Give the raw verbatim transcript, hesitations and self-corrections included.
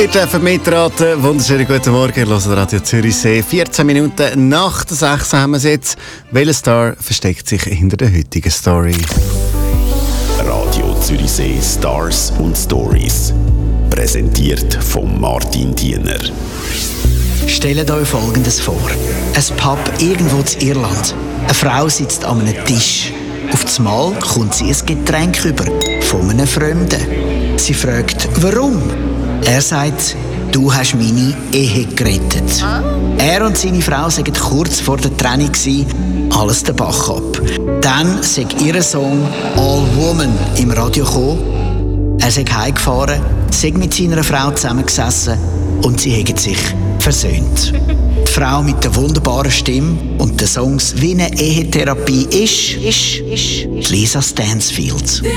Ihr dürft mitraten. Wunderschönen guten Morgen. Ihr hört Radio Zürichsee. vierzehn Minuten nach der sechs haben wir es jetzt. Welcher Star versteckt sich hinter der heutigen Story? Radio Zürichsee Stars und Stories. Präsentiert von Martin Diener. Stellt euch Folgendes vor. Ein Pub irgendwo in Irland. Eine Frau sitzt an einem Tisch. Auf einmal kommt sie ein Getränk über von einem Fremden. Sie fragt, warum? Er sagt, du hast meine Ehe gerettet. Er und seine Frau waren kurz vor der Trennung, alles den Bach ab. Dann sei ihr Song «All Woman» im Radio gekommen. Er sei heimgefahren, sei mit seiner Frau zusammengesessen und sie haben sich versöhnt. Die Frau mit der wunderbaren Stimme und den Songs wie eine Ehetherapie ist, ist, ist Lisa Stansfield.